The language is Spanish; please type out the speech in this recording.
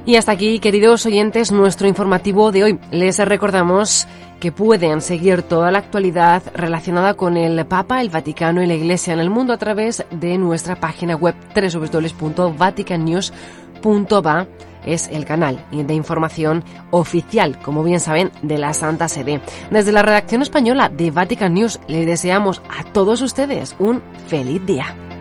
Y hasta aquí, queridos oyentes, nuestro informativo de hoy. Les recordamos que pueden seguir toda la actualidad relacionada con el Papa, el Vaticano y la Iglesia en el mundo a través de nuestra página web www.vaticannews.va. Es el canal de información oficial, como bien saben, de la Santa Sede. Desde la redacción española de Vatican News les deseamos a todos ustedes un feliz día.